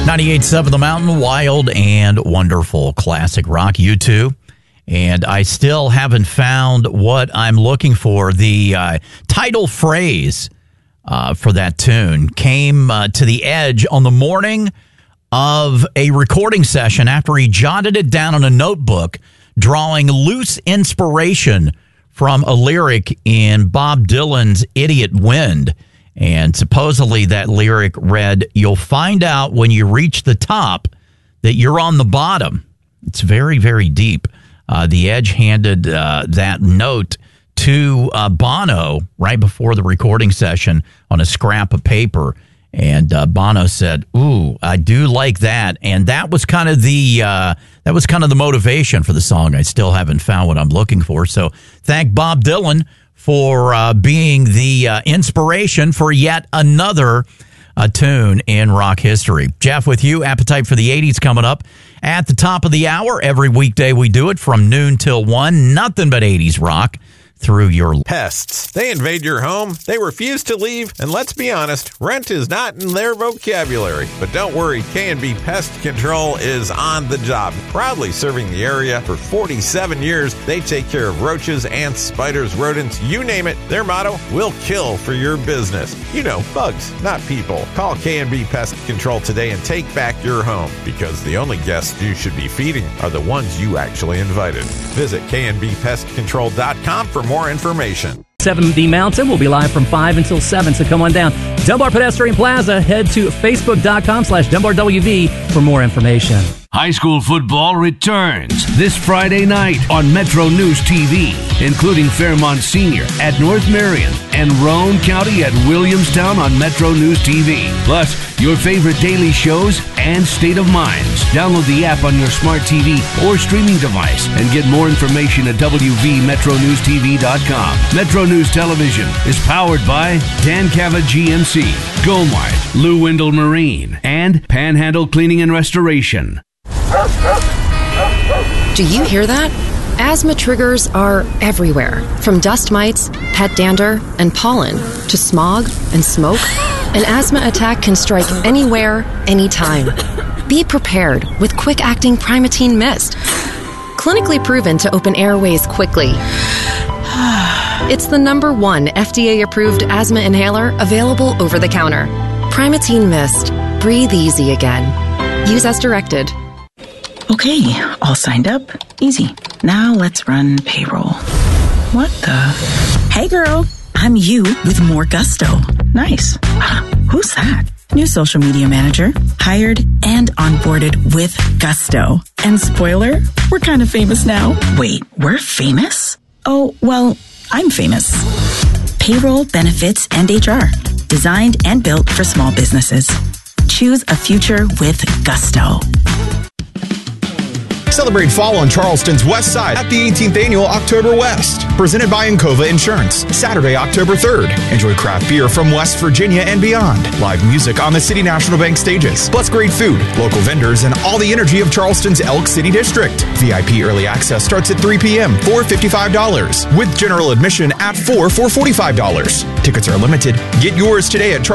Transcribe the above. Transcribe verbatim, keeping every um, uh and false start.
ninety-eight point seven The Mountain, wild and wonderful classic rock, U two. And I still haven't found what I'm looking for. The uh, title phrase uh, for that tune came uh, to the Edge on the morning of a recording session after he jotted it down on a notebook, drawing loose inspiration from a lyric in Bob Dylan's Idiot Wind. And supposedly that lyric read, "You'll find out when you reach the top that you're on the bottom." It's very, very deep. Uh, the Edge handed uh, that note to uh, Bono right before the recording session on a scrap of paper. And uh, Bono said, "Ooh, I do like that." And that was kind of the uh, that was kind of the motivation for the song. I still haven't found what I'm looking for. So thank Bob Dylan for uh, being the uh, inspiration for yet another uh, tune in rock history. Jeff with you. Appetite for the eighties coming up at the top of the hour. Every weekday we do it from noon till one. Nothing but eighties rock through your pests. They invade your home, they refuse to leave, and let's be honest, rent is not in their vocabulary. But don't worry, K and B Pest Control is on the job. Proudly serving the area for forty-seven years, they take care of roaches, ants, spiders, rodents, you name it. Their motto, we'll kill for your business. You know, bugs, not people. Call K and B Pest Control today and take back your home, because the only guests you should be feeding are the ones you actually invited. Visit K and B pest control dot com for more information. seven The Mountain will be live from five until seven, so come on down. Dunbar Pedestrian Plaza. Head to facebook.com slash DunbarWV for more information. High school football returns this Friday night on Metro News T V, including Fairmont Senior at North Marion and Roane County at Williamstown on Metro News T V. Plus, your favorite daily shows and State of Minds. Download the app on your smart T V or streaming device and get more information at W V Metro News T V dot com. Metro News Television is powered by Dan Cava G M C, Gomart, Lou Wendell Marine, and Panhandle Cleaning and Restoration. Do you hear that? Asthma triggers are everywhere, from dust mites, pet dander, and pollen, to smog and smoke. An asthma attack can strike anywhere, anytime. Be prepared with quick-acting Primatene Mist. Clinically proven to open airways quickly. It's the number one F D A-approved asthma inhaler available over the counter. Primatene Mist. Breathe easy again. Use as directed. Okay, all signed up. Easy. Now let's run payroll. What the? Hey girl, I'm you with more gusto. Nice. Who's that? New social media manager. Hired and onboarded with gusto. And spoiler, we're kind of famous now. Wait, we're famous? Oh, well, I'm famous. Payroll, benefits, and H R. Designed and built for small businesses. Choose a future with gusto. Celebrate fall on Charleston's west side at the eighteenth Annual October West, presented by Encova Insurance, Saturday, October third. Enjoy craft beer from West Virginia and beyond, live music on the City National Bank stages, plus great food, local vendors, and all the energy of Charleston's Elk City District. V I P early access starts at three p.m. for fifty-five dollars, with general admission at four for forty-five dollars. Tickets are limited. Get yours today at Charleston.